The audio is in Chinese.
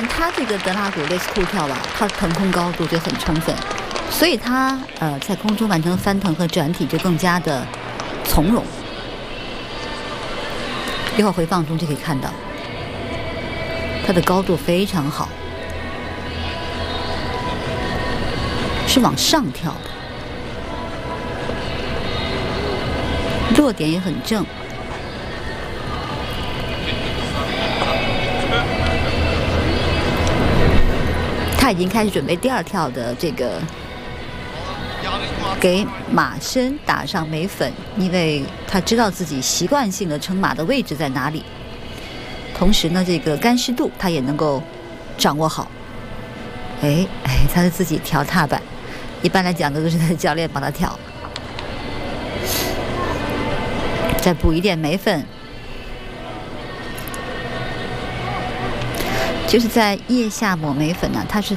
然他这个德拉古类似酷跳吧，他的腾空高度就很充分，所以他在空中完成翻腾和转体就更加的从容。一会儿回放中就可以看到，他的高度非常好，是往上跳的，落点也很正。他已经开始准备第二跳的这个给马身打上眉粉，因为他知道自己习惯性的撑马的位置在哪里，同时呢这个干湿度他也能够掌握好。他是自己调踏板，一般来讲的都是他的教练帮他调。再补一点眉粉，就是在腋下抹眉粉呢，它是